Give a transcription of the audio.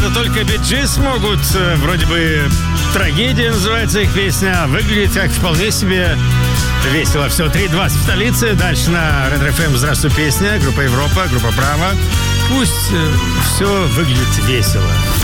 это только Bee Gees смогут. Вроде бы «Трагедия» называется их песня. Выглядит как вполне себе весело. Все, 3:20 в столице. Дальше на Red FM «Здравствуй, песня». Группа «Европа», группа «Браво». Пусть все выглядит весело.